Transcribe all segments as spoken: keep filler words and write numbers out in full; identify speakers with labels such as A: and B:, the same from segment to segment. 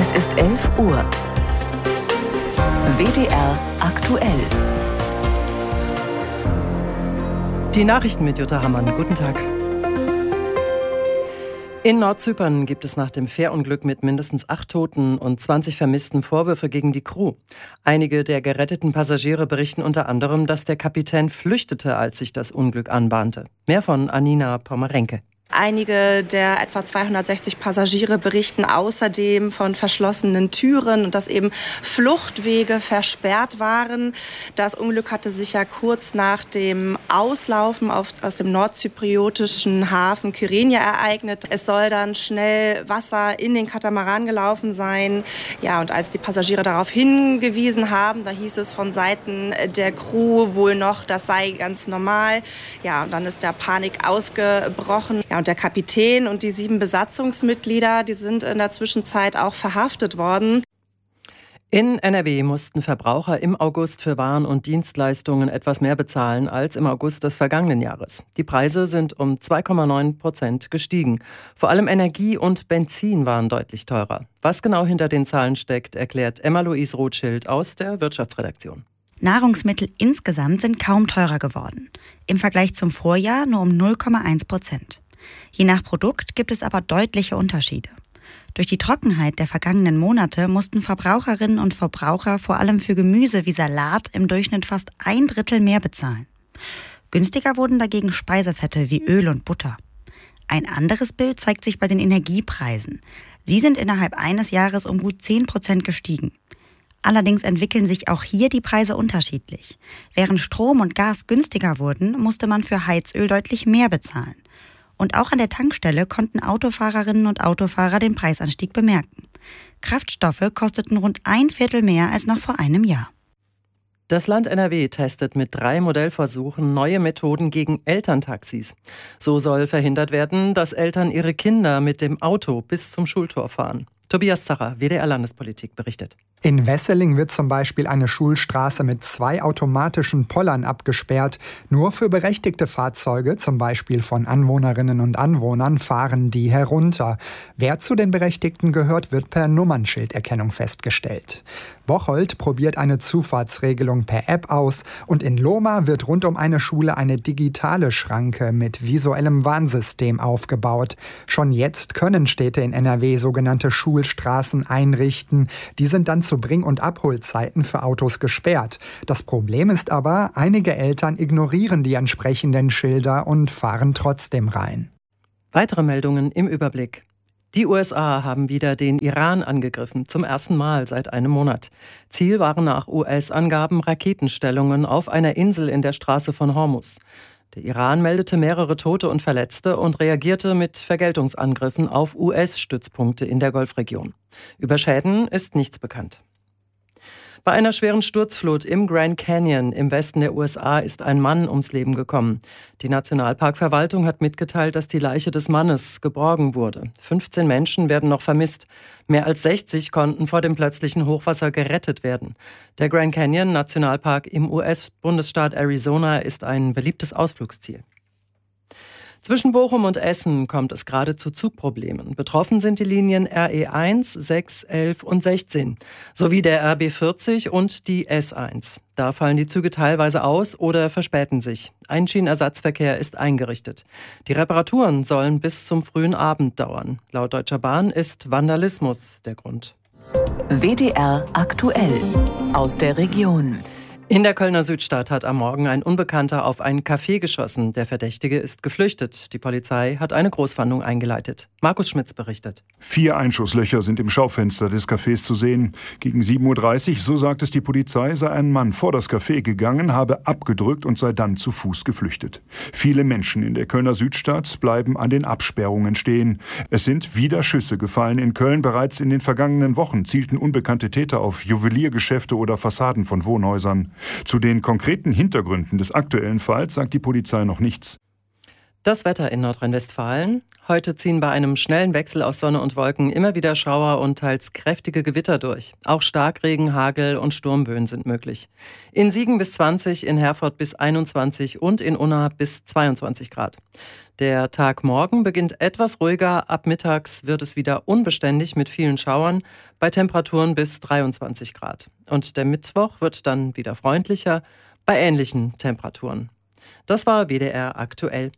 A: Es ist elf Uhr. W D R aktuell.
B: Die Nachrichten mit Jutta Hammann. Guten Tag. In Nordzypern gibt es nach dem Fährunglück mit mindestens acht Toten und zwanzig Vermissten Vorwürfe gegen die Crew. Einige der geretteten Passagiere berichten unter anderem, dass der Kapitän flüchtete, als sich das Unglück anbahnte. Mehr von Anina Pomerenke.
C: Einige der etwa zweihundertsechzig Passagiere berichten außerdem von verschlossenen Türen und dass eben Fluchtwege versperrt waren. Das Unglück hatte sich ja kurz nach dem Auslaufen auf, aus dem nordzypriotischen Hafen Kyrenia ereignet. Es soll dann schnell Wasser in den Katamaran gelaufen sein. Ja, und als die Passagiere darauf hingewiesen haben, da hieß es von Seiten der Crew wohl noch, das sei ganz normal. Ja, und dann ist der Panik ausgebrochen. Ja, und der Kapitän und die sieben Besatzungsmitglieder, die sind in der Zwischenzeit auch verhaftet worden.
B: In N R W mussten Verbraucher im August für Waren und Dienstleistungen etwas mehr bezahlen als im August des vergangenen Jahres. Die Preise sind um zwei Komma neun Prozent gestiegen. Vor allem Energie und Benzin waren deutlich teurer. Was genau hinter den Zahlen steckt, erklärt Emma-Louise Rothschild aus der Wirtschaftsredaktion.
D: Nahrungsmittel insgesamt sind kaum teurer geworden. Im Vergleich zum Vorjahr nur um null Komma eins Prozent. Je nach Produkt gibt es aber deutliche Unterschiede. Durch die Trockenheit der vergangenen Monate mussten Verbraucherinnen und Verbraucher vor allem für Gemüse wie Salat im Durchschnitt fast ein Drittel mehr bezahlen. Günstiger wurden dagegen Speisefette wie Öl und Butter. Ein anderes Bild zeigt sich bei den Energiepreisen. Sie sind innerhalb eines Jahres um gut zehn Prozent gestiegen. Allerdings entwickeln sich auch hier die Preise unterschiedlich. Während Strom und Gas günstiger wurden, musste man für Heizöl deutlich mehr bezahlen. Und auch an der Tankstelle konnten Autofahrerinnen und Autofahrer den Preisanstieg bemerken. Kraftstoffe kosteten rund ein Viertel mehr als noch vor einem Jahr.
B: Das Land N R W testet mit drei Modellversuchen neue Methoden gegen Elterntaxis. So soll verhindert werden, dass Eltern ihre Kinder mit dem Auto bis zum Schultor fahren. Tobias Zacher, W D R Landespolitik, berichtet.
E: In Wesseling wird zum Beispiel eine Schulstraße mit zwei automatischen Pollern abgesperrt. Nur für berechtigte Fahrzeuge, zum Beispiel von Anwohnerinnen und Anwohnern, fahren die herunter. Wer zu den Berechtigten gehört, wird per Nummernschilderkennung festgestellt. Bocholt probiert eine Zufahrtsregelung per App aus und in Lohmar wird rund um eine Schule eine digitale Schranke mit visuellem Warnsystem aufgebaut. Schon jetzt können Städte in N R W sogenannte Schulstraßen einrichten. Die sind dann zu Bring- und Abholzeiten für Autos gesperrt. Das Problem ist aber, einige Eltern ignorieren die entsprechenden Schilder und fahren trotzdem rein.
B: Weitere Meldungen im Überblick. Die U S A haben wieder den Iran angegriffen, zum ersten Mal seit einem Monat. Ziel waren nach U S-Angaben Raketenstellungen auf einer Insel in der Straße von Hormuz. Der Iran meldete mehrere Tote und Verletzte und reagierte mit Vergeltungsangriffen auf U S-Stützpunkte in der Golfregion. Über Schäden ist nichts bekannt. Bei einer schweren Sturzflut im Grand Canyon im Westen der U S A ist ein Mann ums Leben gekommen. Die Nationalparkverwaltung hat mitgeteilt, dass die Leiche des Mannes geborgen wurde. fünfzehn Menschen werden noch vermisst. Mehr als sechzig konnten vor dem plötzlichen Hochwasser gerettet werden. Der Grand Canyon Nationalpark im U S-Bundesstaat Arizona ist ein beliebtes Ausflugsziel. Zwischen Bochum und Essen kommt es gerade zu Zugproblemen. Betroffen sind die Linien R E eins, sechs, elf und sechzehn sowie der R B vierzig und die S eins. Da fallen die Züge teilweise aus oder verspäten sich. Ein Schienenersatzverkehr ist eingerichtet. Die Reparaturen sollen bis zum frühen Abend dauern. Laut Deutscher Bahn ist Vandalismus der Grund.
A: W D R aktuell aus der Region.
B: In der Kölner Südstadt hat am Morgen ein Unbekannter auf ein Café geschossen. Der Verdächtige ist geflüchtet. Die Polizei hat eine Großfahndung eingeleitet. Markus Schmitz berichtet.
F: Vier Einschusslöcher sind im Schaufenster des Cafés zu sehen. Gegen sieben Uhr dreißig, so sagt es die Polizei, sei ein Mann vor das Café gegangen, habe abgedrückt und sei dann zu Fuß geflüchtet. Viele Menschen in der Kölner Südstadt bleiben an den Absperrungen stehen. Es sind wieder Schüsse gefallen in Köln. Bereits in den vergangenen Wochen zielten unbekannte Täter auf Juweliergeschäfte oder Fassaden von Wohnhäusern. Zu den konkreten Hintergründen des aktuellen Falls sagt die Polizei noch nichts.
B: Das Wetter in Nordrhein-Westfalen. Heute ziehen bei einem schnellen Wechsel aus Sonne und Wolken immer wieder Schauer und teils kräftige Gewitter durch. Auch Starkregen, Hagel und Sturmböen sind möglich. In Siegen bis zwanzig, in Herford bis einundzwanzig und in Unna bis zweiundzwanzig Grad. Der Tag morgen beginnt etwas ruhiger. Ab mittags wird es wieder unbeständig mit vielen Schauern bei Temperaturen bis dreiundzwanzig Grad. Und der Mittwoch wird dann wieder freundlicher bei ähnlichen Temperaturen. Das war W D R aktuell.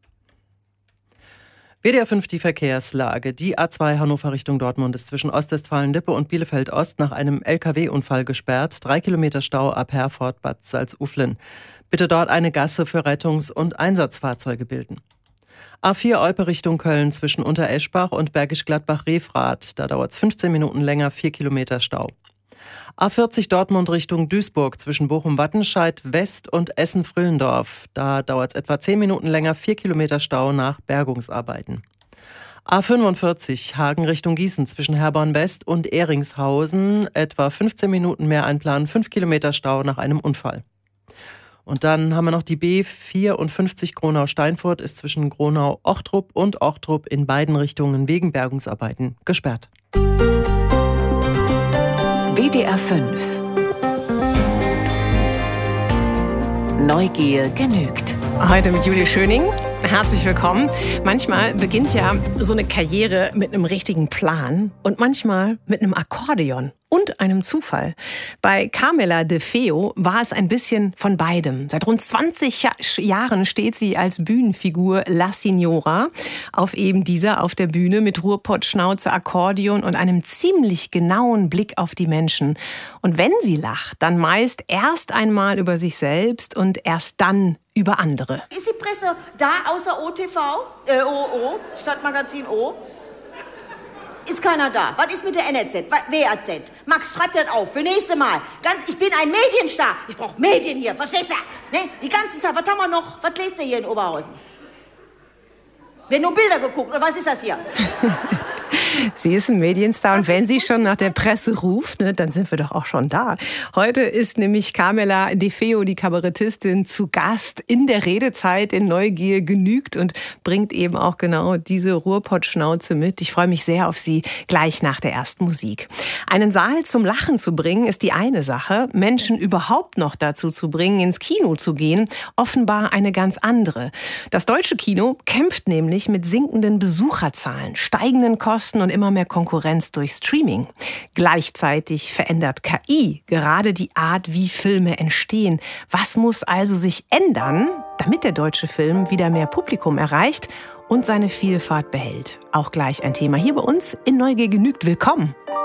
B: W D R fünf die Verkehrslage. Die A zwei Hannover Richtung Dortmund ist zwischen Ostwestfalen-Lippe und Bielefeld-Ost nach einem L K W-Unfall gesperrt. Drei Kilometer Stau ab Herford, Bad Salzuflen. Bitte dort eine Gasse für Rettungs- und Einsatzfahrzeuge bilden. A vier Olpe Richtung Köln zwischen Untereschbach und Bergisch Gladbach-Refrath. Da dauert es fünfzehn Minuten länger, vier Kilometer Stau. A vierzig Dortmund Richtung Duisburg zwischen Bochum-Wattenscheid West und Essen-Frillendorf. Da dauert es etwa zehn Minuten länger, vier Kilometer Stau nach Bergungsarbeiten. A fünfundvierzig Hagen Richtung Gießen zwischen Herborn West und Ehringshausen. Etwa fünfzehn Minuten mehr einplanen, fünf Kilometer Stau nach einem Unfall. Und dann haben wir noch die B vierundfünfzig Gronau-Steinfurt ist zwischen Gronau-Ochtrup und Ochtrup in beiden Richtungen wegen Bergungsarbeiten gesperrt.
A: W D R fünf. Neugier genügt.
G: Heute mit Julie Schöning. Herzlich willkommen. Manchmal beginnt ja so eine Karriere mit einem richtigen Plan und manchmal mit einem Akkordeon und einem Zufall. Bei Carmela De Feo war es ein bisschen von beidem. Seit rund zwanzig Jahren steht sie als Bühnenfigur La Signora auf eben dieser auf der Bühne mit Ruhrpottschnauze, Akkordeon und einem ziemlich genauen Blick auf die Menschen. Und wenn sie lacht, dann meist erst einmal über sich selbst und erst dann über andere.
H: Ist die Presse da außer O T V? Äh, O O? Stadtmagazin O? Ist keiner da. Was ist mit der N R Z? W R Z? Max, schreib das auf. Für nächste Mal. Ganz, ich bin ein Medienstar. Ich brauche Medien hier. Verstehst du? Ne? Die ganze Zeit. Was haben wir noch? Was lest ihr hier in Oberhausen? Werden nur Bilder geguckt. Oder was ist das hier?
G: Sie ist ein Medienstar und wenn sie schon nach der Presse ruft, ne, dann sind wir doch auch schon da. Heute ist nämlich Carmela De Feo, die Kabarettistin, zu Gast in der Redezeit in Neugier genügt und bringt eben auch genau diese Ruhrpottschnauze mit. Ich freue mich sehr auf sie gleich nach der ersten Musik. Einen Saal zum Lachen zu bringen, ist die eine Sache. Menschen überhaupt noch dazu zu bringen, ins Kino zu gehen, offenbar eine ganz andere. Das deutsche Kino kämpft nämlich mit sinkenden Besucherzahlen, steigenden Kosten und immer mehr Konkurrenz durch Streaming. Gleichzeitig verändert K I gerade die Art, wie Filme entstehen. Was muss also sich ändern, damit der deutsche Film wieder mehr Publikum erreicht und seine Vielfalt behält? Auch gleich ein Thema hier bei uns in Neugier genügt. Willkommen!